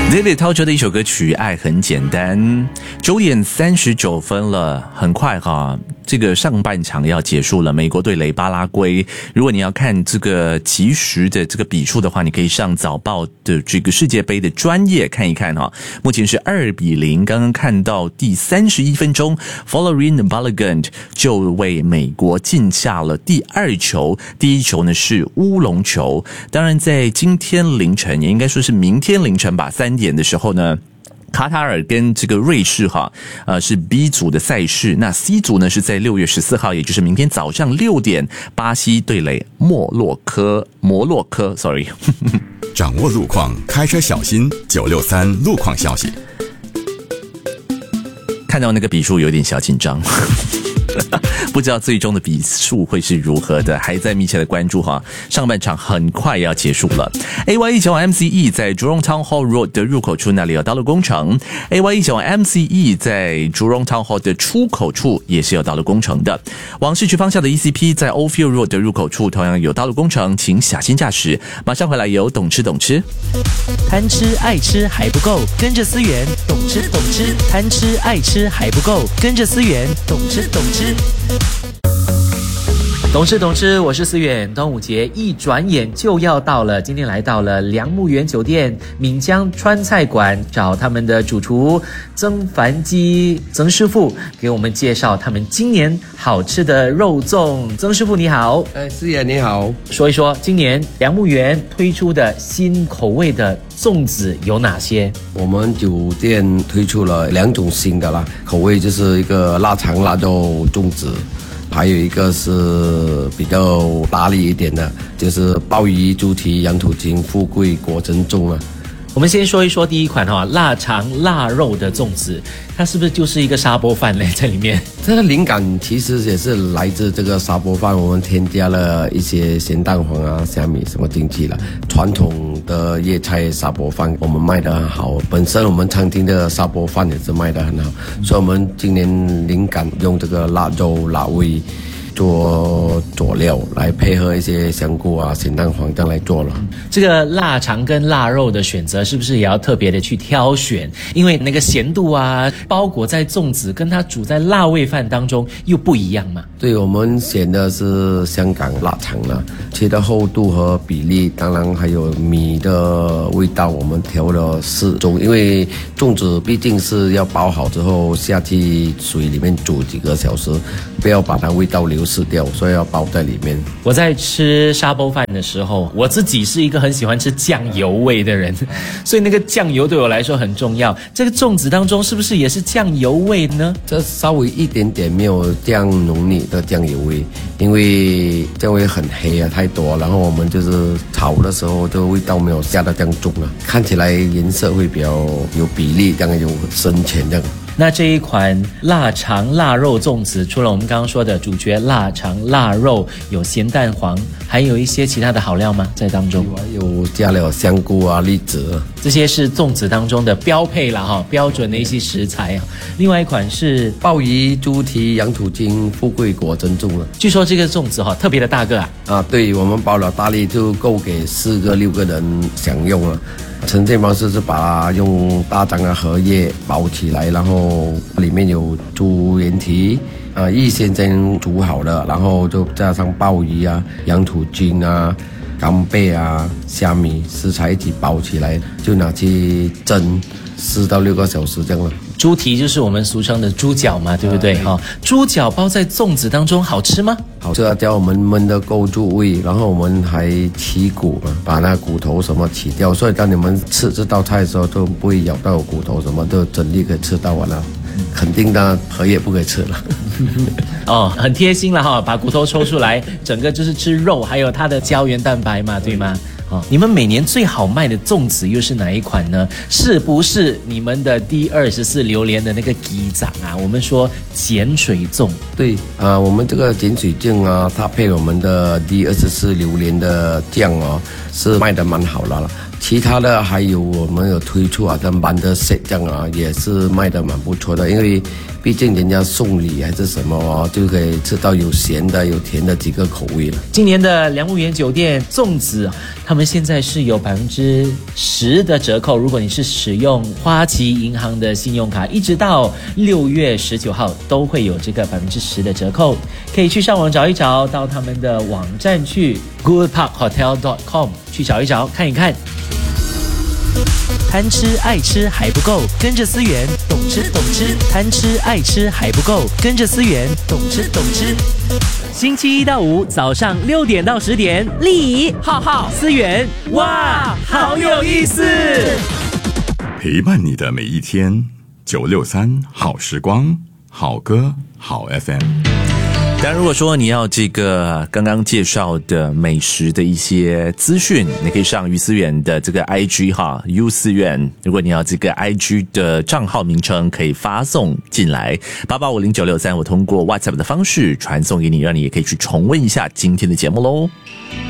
David 陶喆的一首歌曲《爱很简单》，9点39分了，很快哈，这个上半场要结束了。美国对垒巴拉圭，如果你要看这个即时的这个比数的话，你可以上早报的这个世界杯的专页看一看哈。目前是2-0，刚刚看到第31分钟 ，Folarin Balogun 就为美国进下了第2球，第1球呢是乌龙球。当然，在今天凌晨，也应该说是明天凌晨吧，3点的时候呢，卡塔尔跟这个瑞士是 B 组的赛事，那 C 组呢是在6月14号，也就是明天早上6点，巴西对垒摩洛哥 ，sorry 。 掌握路况，开车小心，963路况消息。 看到那个笔数有点小紧张。不知道最终的比数会是如何的，还在密切的关注哈。上半场很快要结束了。AY191 MCE 在 Jurong Town Hall Road 的入口处那里有道路工程。AY191 MCE 在 Jurong Town Hall 的出口处也是有道路工程的。往市区方向的 ECP 在 Oldfield Road 的入口处同样有道路工程，请小心驾驶。马上回来有懂吃懂吃。 贪吃爱吃还不够，跟着思源懂吃懂吃。贪吃爱吃还不够，跟着思源懂吃懂吃。懂吃懂吃，我是思远。端午节一转眼就要到了，今天来到了良木园酒店闽江川菜馆，找他们的主厨曾凡基曾师傅给我们介绍他们今年好吃的肉粽。曾师傅你好。 思远你好。 说一说今年良木园推出的新口味的粽子有哪些？ 我们酒店推出了2种新的啦，口味就是一个腊肠腊肉粽子，还有一个是比较大力一点的，就是鲍鱼、猪蹄、羊肚筋、富贵果珍粽啊。 我们先说一说第一款腊肠腊肉的粽子，它是不是就是一个沙煲饭嘞在里面？ 这个灵感其实也是来自这个沙煲饭，我们添加了一些咸蛋黄啊、虾米什么进去了。传统的粤菜沙煲饭我们卖得很好，本身我们餐厅的沙煲饭也是卖得很好，所以我们今年灵感用这个腊肉腊味做佐料来配合一些香菇啊、咸蛋黄这样来做了。 这个腊肠跟腊肉的选择是不是也要特别的去挑选？因为那个咸度啊，包裹在粽子跟它煮在腊味饭当中又不一样嘛。 对，我们选的是香港腊肠了，切的厚度和比例，当然还有米的味道，我们调了适中，因为粽子毕竟是要包好之后下去水里面煮几个小时，不要把它味道流失掉，所以要包在里面。 我在吃沙煲饭的时候，我自己是一个很喜欢吃酱油味的人，所以那个酱油对我来说很重要。这个粽子当中是不是也是酱油味呢？ 这稍微一点点，没有这样浓郁的酱油味，因为酱油很黑啊，太多，然后我们就是炒的时候这个味道没有下得这样重啊，看起来颜色会比较有比例，这样有深浅这样。 那这一款腊肠腊肉粽子，除了我们刚刚说的主角腊肠腊肉，有咸蛋黄，还有一些其他的好料吗？在当中还有加了香菇啊、栗子， 这些是粽子当中的标配啦哈，标准的一些食材。另外一款是鲍鱼、猪蹄、羊肚筋、富贵果珍珠了。 据说这个粽子特别的大个啊。 对，我们包了大力就够给4个6个人享用了。呈现方式是把它用大张的荷叶包起来，然后里面有猪眼蹄预先煮好了，然后就加上鲍鱼啊、羊肚筋啊、干贝啊、虾米食材一起包起来，就拿去蒸4到6个小时这样了。 猪蹄就是我们俗称的猪脚嘛，对不对？猪脚包在粽子当中好吃吗？ 好吃啊，叫我们焖的够入味，然后我们还起骨嘛，把那骨头什么起掉，所以当你们吃这道菜的时候都不会咬到骨头什么，都整粒可以吃到完了。肯定的，荷叶不可以吃了。 很贴心了把骨头抽出来，整个就是吃肉，还有它的胶原蛋白嘛，对吗？你们每年最好卖的粽子又是哪一款呢？是不是你们的第24榴莲的那个鸡掌啊？我们说碱水粽。 对我们这个碱水粽啊，它配我们的第24榴莲的酱是卖得蛮好了。 其他的还有我们有推出像曼德 set 这样啊，也是卖得蛮不错的，因为毕竟人家送礼还是什么就可以吃到有咸的有甜的几个口味了。 今年的梁木园酒店粽子，他们现在是有10%的折扣，如果你是使用花旗银行的信用卡，一直到6月19号都会有这个10%的折扣，可以去上网找一找，到他们的网站去 goodparkhotel.com 去找一找看一看。贪吃爱吃还不够，跟着思源懂吃懂吃。贪吃爱吃还不够，跟着思源懂吃懂吃。星期1到5早上6点到10点，丽怡、浩浩、思源，哇，好有意思！ 陪伴你的每一天，963好时光，好歌好 FM。 当然，如果说你要这个刚刚介绍的美食的一些资讯，你可以上于思远的这个 IG 哈，U思远。如果你要这个 IG 的账号名称，可以发送进来88509663，我通过 WhatsApp 的方式传送给你，让你也可以去重温一下今天的节目喽。